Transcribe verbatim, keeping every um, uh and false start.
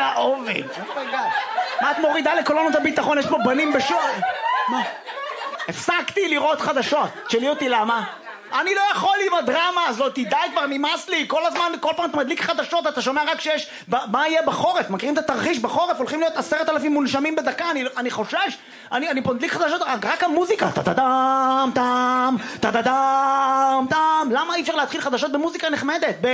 יא עובד. מה את מורידה לקולונות הביטחון? יש פה בנים בשור. מה? הפסקתי לראות חדשות. תשאלי אותי למה? אני לא יכול עם הדרמה הזאת, די כבר, נמאס לי. כל הזמן, כל פעם אתה מדליק חדשות, אתה שומע רק שיש, מה יהיה בחורף? מכירים את התרחיש בחורף? הולכים להיות עשרת אלפים מונשמים בדקה. אני, אני חושש, אני, אני פה מדליק חדשות, רק, רק המוזיקה. טה-טה-דם, טם, טה-טה-דם, טם. למה אי אפשר להתחיל חדשות במוזיקה נחמדת?